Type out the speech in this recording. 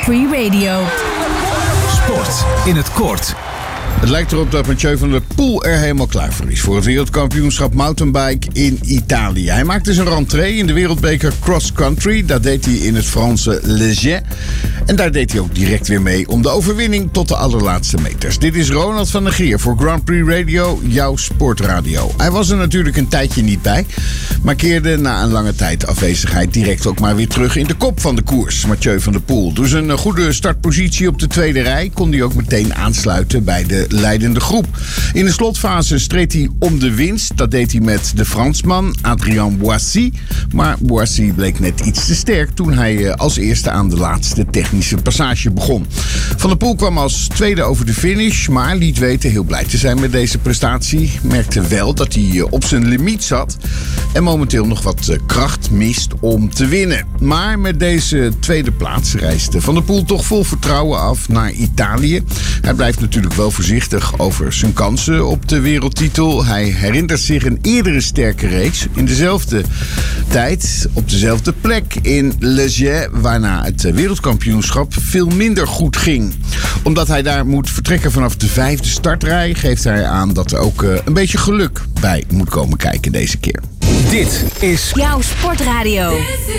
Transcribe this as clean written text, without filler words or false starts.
Prix Radio. Sport in het kort. Het lijkt erop dat Mathieu van der Poel er helemaal klaar voor is voor het wereldkampioenschap mountainbike in Italië. Hij maakte zijn rentrée in de wereldbeker cross country. Dat deed hij in het Franse Le Jet. En daar deed hij ook direct weer mee om de overwinning tot de allerlaatste meters. Dit is Ronald van der Gier voor Grand Prix Radio, jouw sportradio. Hij was er natuurlijk een tijdje niet bij, maar keerde na een lange tijd afwezigheid direct ook maar weer terug in de kop van de koers. Mathieu van der Poel. Door zijn goede startpositie op de tweede rij kon hij ook meteen aansluiten bij de leidende groep. In de slotfase streed hij om de winst. Dat deed hij met de Fransman Adrien Boissy. Maar Boissy bleek net iets te sterk toen hij als eerste aan de laatste technische passage begon. Van der Poel kwam als tweede over de finish, maar liet weten heel blij te zijn met deze prestatie. Merkte wel dat hij op zijn limiet zat en momenteel nog wat kracht mist om te winnen. Maar met deze tweede plaats reisde Van der Poel toch vol vertrouwen af naar Italië. Hij blijft natuurlijk wel voorzichtig over zijn kansen op de wereldtitel. Hij herinnert zich een eerdere sterke race in dezelfde tijd, op dezelfde plek in Le Jet, waarna het wereldkampioenschap veel minder goed ging. Omdat hij daar moet vertrekken vanaf de 5e startrij, geeft hij aan dat er ook een beetje geluk bij moet komen kijken deze keer. Dit is Jouw sportradio.